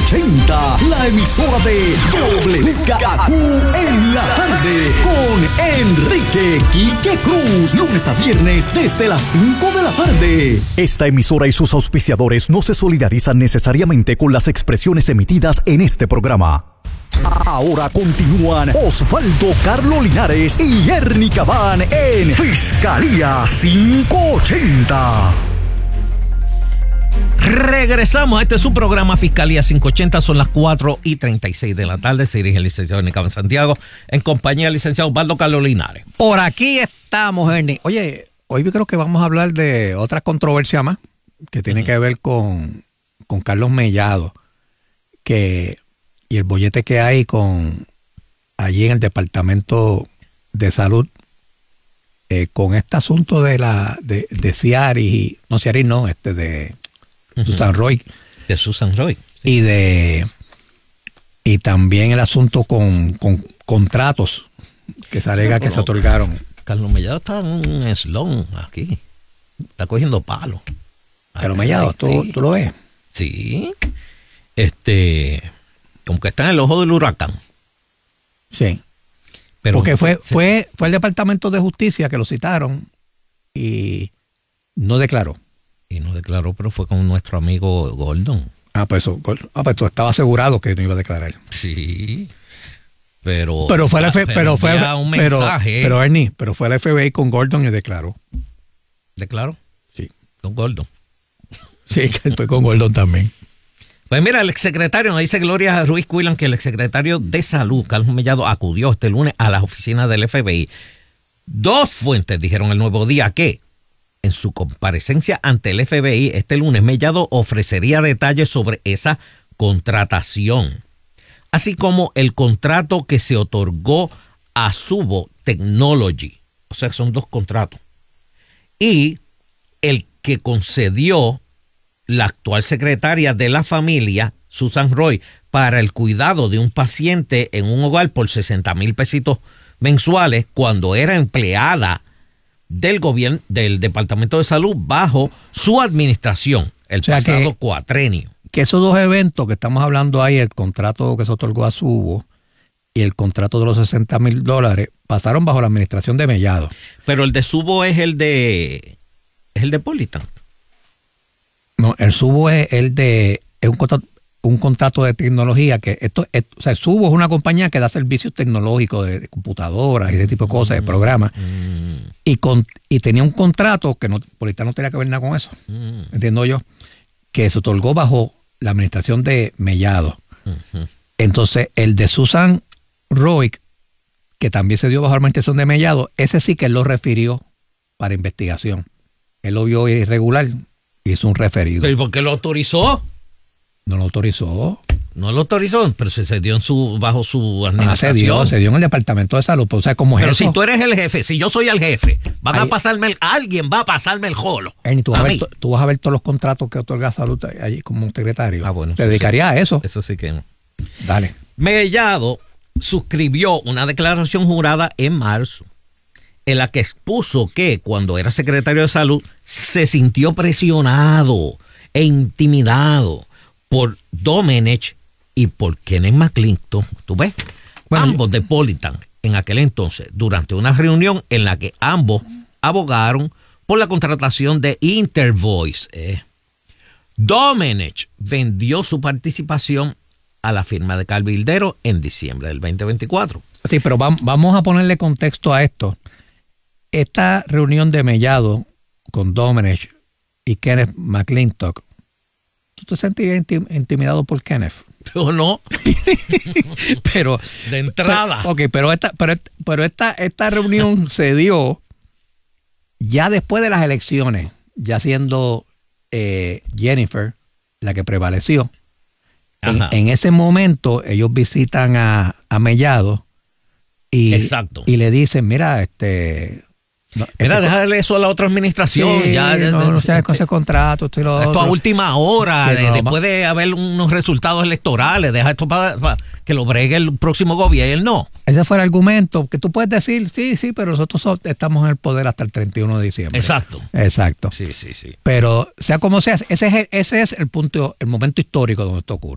580, la emisora de WKQ en la tarde, con Enrique Quique Cruz, lunes a viernes desde las 5 de la tarde. Esta emisora y sus auspiciadores no se solidarizan necesariamente con las expresiones emitidas en este programa. Ahora continúan Osvaldo Carlos Linares y Ernie Cabán en Fiscalía 580. Regresamos, este es su programa Fiscalía 580, son las 4:36 de la tarde, se dirige el licenciado Ernie Cabán Santiago, en compañía del licenciado Osvaldo Carlos Linares. Por aquí estamos, Ernie. Oye, hoy yo creo que vamos a hablar de otra controversia más, que tiene que ver con Carlos Mellado, y el bollete que hay allí en el Departamento de Salud, con este asunto de Ciaris, de Susan Roy. De Susan Roy. Sí. Y también el asunto con contratos que se alega que se otorgaron. Carlos Mellado está en un slon aquí. Está cogiendo palo. Carlos Mellado, ¿tú lo ves? Sí. Como que está en el ojo del huracán. Sí. Pero porque fue el Departamento de Justicia que lo citaron y no declaró. Y no declaró, pero fue con nuestro amigo Gordon. Pues tú estabas asegurado que no iba a declarar. Sí. Pero fue un mensaje. Pero Ernie, fue el FBI con Gordon y declaró. ¿Declaró? Sí. Con Gordon. Sí, que fue con Gordon también. Pues mira, el exsecretario, nos dice Gloria Ruiz Cuilan que el exsecretario de Salud, Carlos Mellado, acudió este lunes a las oficinas del FBI. Dos fuentes dijeron el Nuevo Día que en su comparecencia ante el FBI este lunes, Mellado ofrecería detalles sobre esa contratación, así como el contrato que se otorgó a Subo Technology. O sea, son dos contratos. Y el que concedió la actual secretaria de la familia, Susan Roy, para el cuidado de un paciente en un hogar por 60,000 pesitos mensuales cuando era empleada del gobierno, del Departamento de Salud bajo su administración, el pasado cuatrenio. Que esos dos eventos que estamos hablando ahí, el contrato que se otorgó a Subo y el contrato de los $60,000, pasaron bajo la administración de Mellado. Pero el de Subo es el de Politan. No, el Subo es un contrato de tecnología que Subo es una compañía que da servicios tecnológicos de computadoras y ese tipo de cosas, de programas. Y tenía un contrato que Politan no tenía que ver nada con eso. Entiendo yo. Que se otorgó bajo la administración de Mellado. Entonces, el de Susan Roy, que también se dio bajo la administración de Mellado, ese sí que él lo refirió para investigación. Él lo vio irregular. Hizo un referido. ¿Pero por qué lo autorizó? No lo autorizó. No lo autorizó, pero se dio bajo su administración. Se dio en el Departamento de Salud. O sea, ¿cómo es pero eso? Si tú eres el jefe, si yo soy el jefe, alguien va a pasarme el jolo. Ernie, tú vas a ver todos los contratos que otorga Salud allí como secretario. Bueno. ¿Te dedicarías a eso? Eso sí que no. Dale. Mellado suscribió una declaración jurada en marzo, en la que expuso que cuando era secretario de Salud se sintió presionado e intimidado por Domenech y por Kenneth McClintock, ¿tú ves? Bueno, ambos de Politan en aquel entonces, durante una reunión en la que ambos abogaron por la contratación de Intervoice. Domenech vendió su participación a la firma de Cabildero en diciembre del 2024. Sí, pero vamos a ponerle contexto a esto. Esta reunión de Mellado con Domenech y Kenneth McClintock, ¿tú te sentirías intimidado por Kenneth? Yo no. Pero de entrada. Pero esta reunión se dio ya después de las elecciones, ya siendo Jennifer la que prevaleció. En ese momento ellos visitan a Mellado y le dicen, mira, déjale eso a la otra administración. Sí, no seas con ese contrato. Esto a última hora, después de haber unos resultados electorales, deja esto para que lo bregue el próximo gobierno. Ese fue el argumento, que tú puedes decir, sí, pero nosotros estamos en el poder hasta el 31 de diciembre. Exacto. Sí. Pero sea como sea, ese es el punto, el momento histórico donde esto ocurre.